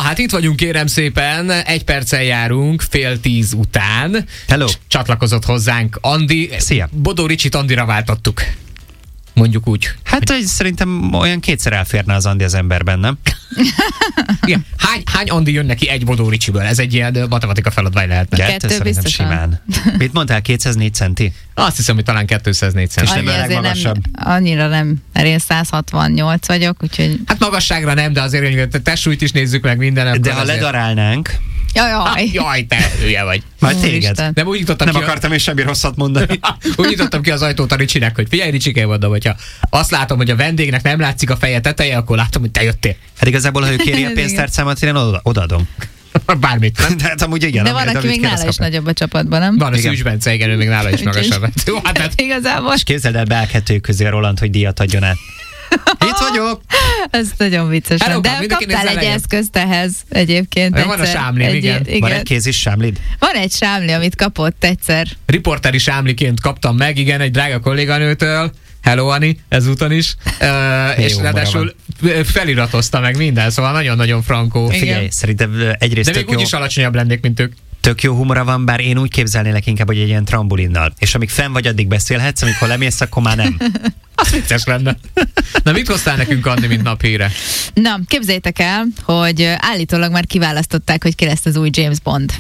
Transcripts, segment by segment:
hát itt vagyunk, kérem szépen, 1 perccel járunk, 9:30 után. Hello. Csatlakozott hozzánk Andi. Szia. Bodó Ricsit Andira váltottuk. Mondjuk úgy. Hát szerintem olyan 2-szer elférne az Andi az emberben, nem? Igen. Hány Andi jön neki egy Bodó Ricsiből? Ez egy ilyen matematika feladvány lehetne. 2 szerintem biztosan. simán. Mit mondtál, 204 centi? Azt hiszem, hogy talán 204 cent. És nem a legmagasabb. Annyira nem, mert én 168 vagyok, úgyhogy... Hát magasságra nem, de azért a testsúlyt is nézzük meg minden. De ha ledarálnánk, Jaj. Te hülye vagy. majd téged. Úristen. Nem úgy nyitottam Nem ki akartam én semmi rosszat mondani. úgy nyitottam ki az ajtót a Ricsinek, hogy figyelj Ricsike, mondom, hogyha azt látom, hogy a vendégnek nem látszik a feje teteje, akkor látom, hogy te jöttél. Hát igazából, ha ő kéri a pénztárcámat, én odaadom. Bármit, nem? De hát amúgy igen. De van, aki még nála is nagyobb a csapatban, nem? Van a Igen. Szűcs Bence, igen, ő még nála is magasabb. Jó, hát Igazából És képzeld el, beáll 2 közé a Roland, hogy díjat adjon át. Itt vagyok! ez nagyon vicces. Hello, De mindenki kaptál nézze egy legyen. eszközt ehhez egyébként. Van a egyszer. sámlim, igen. Van egy kézis sámlid? Van egy sámli, amit kapott egyszer. riporteri sámliként kaptam meg, igen, egy drága kolléganőtől. Hello, Ani, ezúton is. És humora ráadásul feliratozta meg minden, szóval nagyon-nagyon frankó. Igen. Figyelj, szerintem egyrészt De még tök jó, úgyis alacsonyabb lennék, mint ők. tök jó humora van, bár én úgy képzelnélek inkább, hogy egy ilyen trambulinnal. És amíg fenn vagy, addig beszélhetsz, amikor lemész, akkor már nem. Az vicces lenne. Na, mit hoztál nekünk, Andi, mint naphíre? Na, képzeljétek el, hogy állítólag már kiválasztották, hogy ki lesz az új James Bond.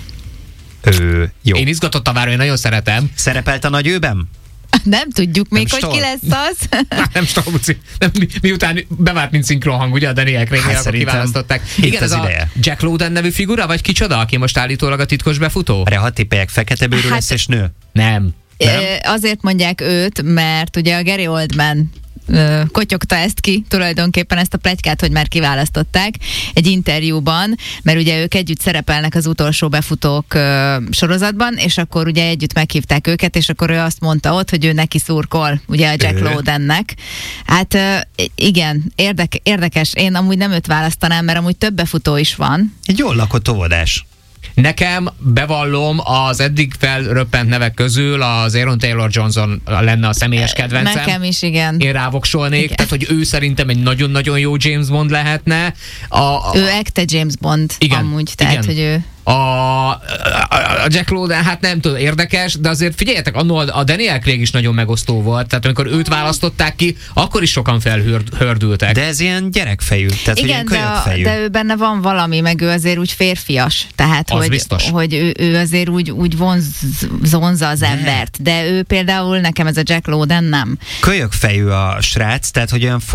Jó. Én izgatottan várom, én nagyon szeretem. Szerepelt a nagy őben? Nem tudjuk még, Nem hogy ki Stoll. lesz az. Nem Stolbuci. Nem, miután bevált, mint szinkronhang, ugye a Daniel Craig-nél, akkor szerintem kiválasztották. itt Igen, az ez a ideje. Jack Lowden nevű figura, vagy kicsoda, aki most állítólag a titkos befutó? Arra hat tippelyek, fekete bőrű Hát- lesz és nő. Nem. Azért mondják őt, mert ugye a Gary Oldman kotyogta ezt ki, tulajdonképpen ezt a pletykát, hogy már kiválasztották egy interjúban, mert ugye ők együtt szerepelnek az utolsó befutók sorozatban, és akkor ugye együtt meghívták őket, és akkor ő azt mondta ott, hogy ő neki szurkol, ugye a Jack Lowdennek. Hát igen, érdekes. Én amúgy nem őt választanám, mert amúgy több befutó is van. Egy jól lakott óvodás. Nekem, bevallom, az eddig felröppent nevek közül az Aaron Taylor Johnson lenne a személyes kedvencem. Nekem is, igen. Én rávoksolnék, Igen. tehát hogy ő szerintem egy nagyon-nagyon jó James Bond lehetne. Ő ekte James Bond Igen, amúgy, tehát igen. hogy ő... A Jack Lowden, hát nem tudom, érdekes, de azért figyeljetek, annó a Daniel Craig is nagyon megosztó volt, tehát amikor őt választották ki, akkor is sokan felhördültek. De ez ilyen gyerekfejű, tehát Igen, hogy ilyen kölyökfejű. de ő benne van valami, meg ő azért úgy férfias, tehát Az biztos. hogy ő azért úgy vonzza az embert, de ő például nekem ez a Jack Lowden nem. Kölyökfejű a srác, tehát hogy olyan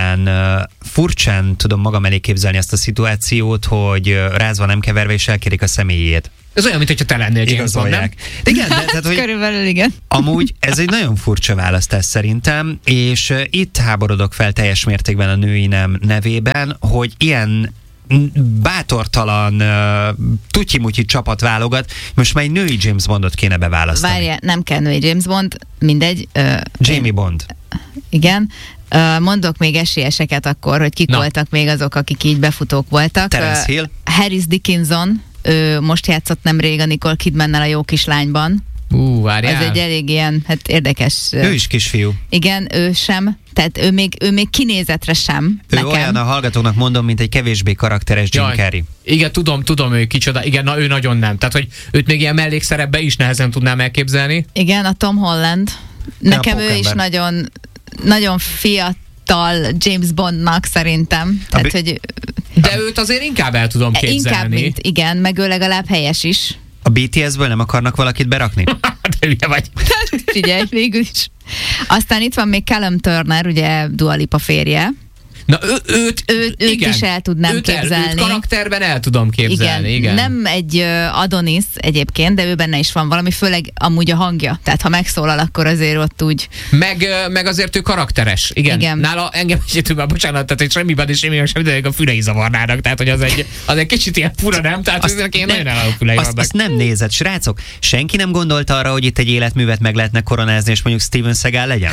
furcsán tudom magam elé képzelni ezt a szituációt, hogy rázva nem keverve és elkérik a személyét. Ez olyan, mintha te lennél James Bond, nem? Igazolják. Igen, de tehát, hogy Körülbelül igen. amúgy ez egy nagyon furcsa választás szerintem, és itt háborodok fel teljes mértékben a női nem nevében, hogy ilyen bátortalan, tutyi-mutyi csapat válogat, most már egy női James Bondot kéne beválasztani. Várja, nem kell női James Bond, mindegy. Jamie Bond. Igen. Mondok még esélyeseket akkor, hogy kik Na. voltak még azok, akik így befutók voltak. Terence Hill. Harris Dickinson, ő most játszott nemrég a Nicole Kidmannel a Jó kislányban. Várjál. Ez egy elég ilyen, hát érdekes. Ő is kisfiú. Igen, ő sem. Tehát ő még kinézetre sem. Ő nekem. olyan, a hallgatóknak mondom, mint egy kevésbé karakteres Jim Jaj. Carrey. Igen, tudom ő kicsoda. Igen, na ő nagyon nem. Tehát, hogy őt még ilyen mellékszerepbe is nehezen tudnám elképzelni. Igen, a Tom Holland. Nekem ő is pókember. nagyon, nagyon fiatal James Bondnak szerintem. Tehát, hogy De őt azért inkább el tudom képzelni. inkább, mint igen, meg ő legalább helyes is. A BTS-ből nem akarnak valakit berakni? De hülye vagy. Figyelj, végül is. Aztán itt van még Callum Turner, ugye Dua Lipa férje. Na őt Őt is el tudnám képzelni. Őt karakterben el tudom képzelni, igen. Nem egy Adonis egyébként, de ő benne is van valami, főleg amúgy a hangja. Tehát ha megszólal, akkor azért ott úgy... Meg azért ő karakteres. Igen. Nála engem egyetűben, bocsánat, tehát hogy semmiben és semmiben a fülei zavarnának. Tehát, hogy az egy kicsit ilyen fura, nem? Tehát ezek én nagyon elálló fülei vannak. Azt nem nézett, srácok. Senki nem gondolta arra, hogy itt egy életművet meg lehetne koronázni, és mondjuk Steven Seagal legyen?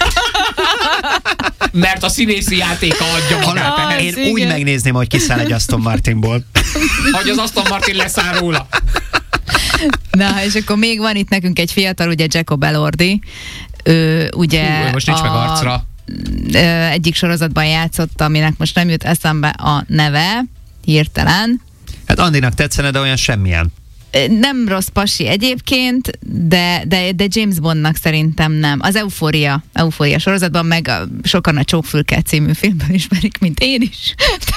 Mert a színészi játéka adja magát ehhez. Én úgy megnézném, hogy kiszáll egy Aston Martinból. Hogy az Aston Martin leszáll róla. Na, és akkor még van itt nekünk egy fiatal, ugye Jacob Elordi. Ő ugye... Hú, most nincs meg arcra. Egyik sorozatban játszott, aminek most nem jut eszembe a neve, hirtelen. Hát Andinak tetszene, de olyan semmilyen. Nem rossz pasi egyébként, de James Bondnak szerintem nem. Az Euphoria sorozatban, meg sokan a Csókfülke című filmben ismerik, mint én is.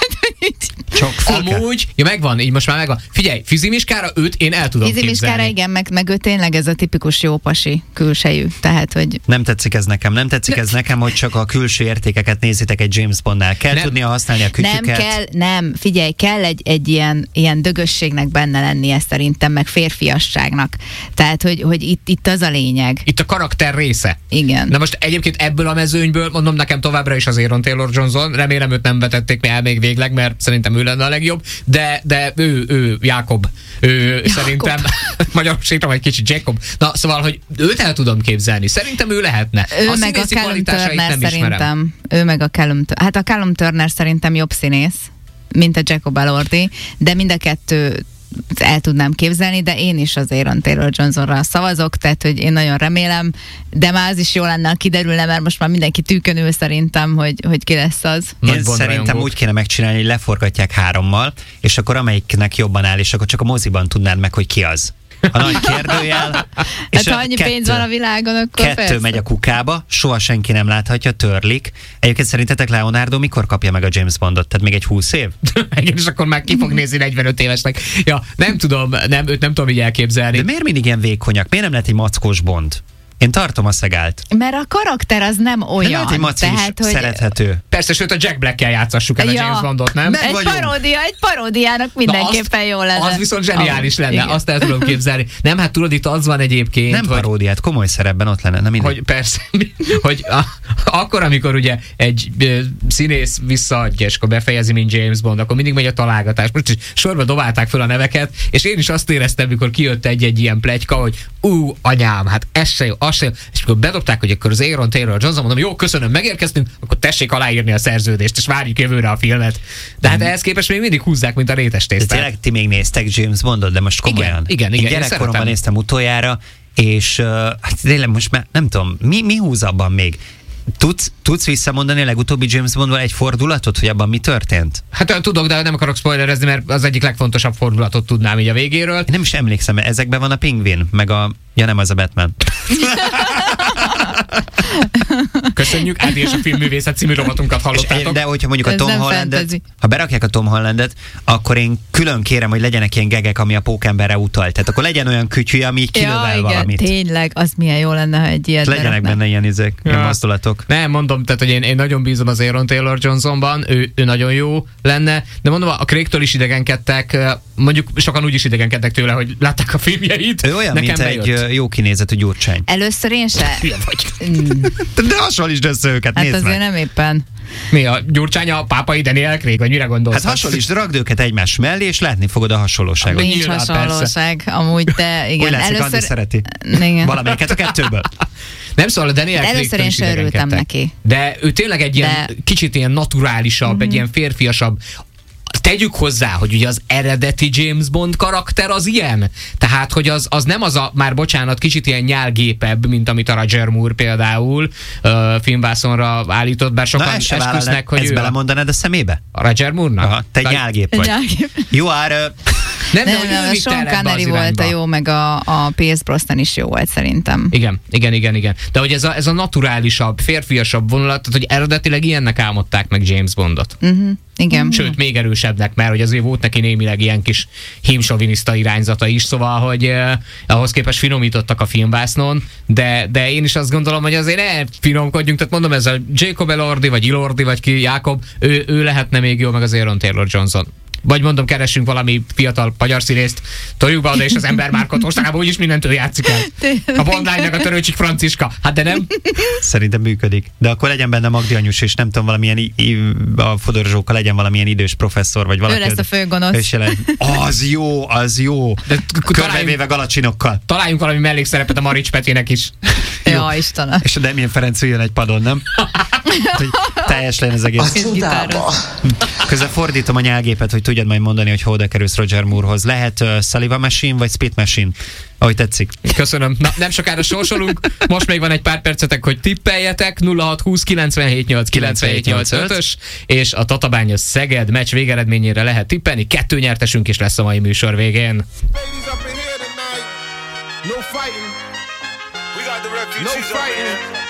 Amúgy, megvan, így most már megvan. Figyelj, Fizimiskára őt én el tudom képzelni. Fizimiskára igen, meg ő tényleg ez a tipikus jó pasi külsejű. Tehát, hogy... Nem tetszik ez nekem, hogy csak a külső értékeket nézitek egy James Bondnál. Kell tudnia használni a kütyüket. Figyelj, kell egy ilyen dögösségnek benne lennie szerintem, meg férfiasságnak. Tehát, hogy itt az a lényeg. Itt a karakter része. Igen. Na most egyébként ebből a mezőnyből, mondom nekem továbbra is az Aaron Taylor Johnson, remélem őt nem vetették el még végleg, mert szerintem ő lenne a legjobb, de ő Jakob. Szerintem magyarosítom egy kicsit Jacob. Na, szóval, hogy őt el tudom képzelni. Szerintem ő lehetne. Ő meg a Callum Turner szerintem. Hát a Callum Turner szerintem jobb színész, mint a Jacob Elordi, de mind a kettő el tudnám képzelni, de én is az Aaron Taylor Johnsonra szavazok, tehát, hogy én nagyon remélem, de már az is jó lenne, ha kiderülne, mert most már mindenki tűkönül szerintem, hogy ki lesz az. Én szerintem úgy kéne megcsinálni, hogy leforgatják 3-mal, és akkor amelyiknek jobban áll, és akkor csak a moziban tudnád meg, hogy ki az. A nagy kérdőjel. És hát ha annyi pénz van a világon, akkor 2 persze. Megy a kukába, soha senki nem láthatja, törlik. Egyébként szerintetek Leonardo mikor kapja meg a James Bondot? Tehát még egy 20 év? Igen, és akkor már ki fog nézni 45 évesnek. Ja, nem tudom, őt nem tudom így elképzelni. De miért mindig ilyen vékonyak? Miért nem lehet egy mackós Bond? Én tartom a szegált. Mert a karakter az nem olyan. De lehet, hogy Maci is hogy... szerethető. Persze, sőt a Jack Black-kel játszassuk el a James Bondot, nem? Egy paródiának mindenképpen jó lenne. Az viszont zseniális lenne, igen. Azt el tudom képzelni. Nem, hát tudod, itt az van egyébként, nem paródiát, komoly szerepben ott lenne, nem hogy persze, hogy akkor, amikor ugye egy színész visszaadja, és akkor befejezi, mint James Bond, akkor mindig megy a találgatás. Most is sorba dobálták föl a neveket, és én is azt éreztem, mikor kijött egy ilyen pletyka, hogy anyám, hát ez se jó, és akkor bedobták, hogy akkor az Aaron Taylor Johnson, mondom, jó, köszönöm, megérkeztünk, akkor tessék aláírni a szerződést, és várjuk jövőre a filmet. De hát ehhez képest még mindig húzzák, mint a rétes tésztát. De tényleg ti még néztek James Bondot, de most komolyan. Igen. Én gyerekkoromban néztem utoljára, és hát tényleg most már nem tudom, mi húz abban még? Tudsz visszamondani a legutóbbi James Bondból egy fordulatot, hogy abban mi történt? Hát tudok, de nem akarok spoilerezni, mert az egyik legfontosabb fordulatot tudnám így a végéről. Én nem is emlékszem, mert ezekben van a pingvin, meg ja nem, az a Batman. Köszönjük, Ádi és a filmművészet című rovatunkat hallottátok. De hogyha mondjuk a Tom Hollandet, ha berakják a Tom Hollandet, akkor én külön kérem, hogy legyenek ilyen gegek, ami a Pókemberre utal. Tehát akkor legyen olyan kütyű, ami kilövel valamit. Tényleg, az milyen jó lenne, ha egy ilyet legyenek benne ilyen ilyen mozdulatok. Nem, mondom, tehát, hogy én nagyon bízom az Aaron Taylor Johnsonban, ő nagyon jó lenne, de mondom, a Craigtől is idegenkedtek, mondjuk sokan úgy is idegenkedtek tőle, hogy látták a filmjeit. Ő olyan, nekem mint bejött. Egy jó kinézetű Gyurcsány. Először én se. De hasonlítsd össze őket, hát nézd azért meg. nem éppen. Mi, a Gyurcsány a pápai Daniel Craig, vagy mire gondolsz? Hát hasonlítsd, ragd őket egymás mellé, és látni fogod a hasonlóságot. Nincs hasonlóság, amúgy, de igen. Úgy látszik, Andi szereti. Igen. Valamelyiket a kettőből. Nem szól, a Daniel Craig-től először én sem örültem neki. De ő tényleg egy ilyen kicsit ilyen naturálisabb, egy ilyen férfiasabb. Tegyük hozzá, hogy ugye az eredeti James Bond karakter az ilyen. Tehát, hogy az nem az a, már bocsánat, kicsit ilyen nyálgépebb, mint amit a Roger Moore például filmvászonra állított, bár sokan esküsznek, hogy ezt belemondanád a szemébe? A Roger Moore-nak? Aha, te egy nyálgép vagy. Jó, Nem, a Sean Connery volt a jó, meg a Pierce Brosnan is jó volt szerintem. Igen. De hogy ez a naturálisabb, férfiasabb vonulat, tehát hogy eredetileg ilyennek álmodták meg James Bondot. Igen. Sőt, még erősebbnek, mert hogy azért volt neki némileg ilyen kis hímsoviniszta irányzata is, szóval, hogy ahhoz képest finomítottak a filmvásznon, de én is azt gondolom, hogy azért ne finomkodjunk, tehát mondom, ez a Jacob Elordi, vagy Elordi, vagy ki, Jakob, ő lehetne még jó, meg az Aaron Taylor Johnson. Vagy mondom, keressünk valami fiatal magyar színészt, toljuk be oda, és az embermárkot mostanában úgyis mindentől játszik el. A Bondlánynak a Törőcsik Franciska. Hát de nem? Szerintem működik. De akkor legyen benne Magdi anyus, és nem tudom, valamilyen a Fodorzsókkal legyen valamilyen idős professzor, vagy valaki. Ő lesz a főgonosz. Az jó. De körbevéve galacsinokkal. Találjunk valami mellékszerepet a Marics Petinek is. Ja, Istenem. És a Damien Ferenc jön egy padon, nem? Hogy teljes legyen az egész. A csodába. Közben fordítom a nyelgépet, hogy tudjad majd mondani, hogy hol kerülsz Roger Moorehoz. Lehet Saliva Machine vagy Spit Machine? Ahogy tetszik. Köszönöm. Na, nem sokára sorsolunk. Most még van egy pár percetek, hogy tippeljetek. 0620 978 978 és a Tatabánya Szeged meccs végeredményére lehet tippelni. 2 nyertesünk is lesz a mai műsor végén. No fighting. We got the refugees. No fighting.